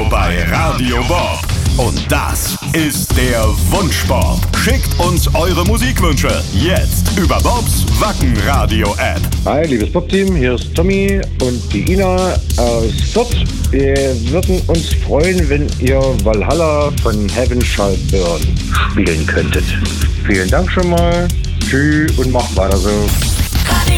bei Radio Bob. Und das ist der Wunschbob. Schickt uns eure Musikwünsche jetzt über Bobs Wackenradio-App. Hi, liebes Bob-Team, hier ist Tommy und die Ina aus Fürth. Wir würden uns freuen, wenn ihr Valhalla von Heaven Shall Burn spielen könntet. Vielen Dank schon mal. Tschüss und macht weiter so.